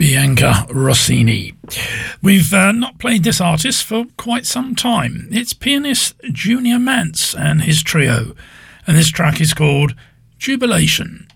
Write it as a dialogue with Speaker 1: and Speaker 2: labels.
Speaker 1: Bianca Rossini. We've not played this artist for quite some time. It's pianist Junior Mance and his trio, and this track is called Jubilation.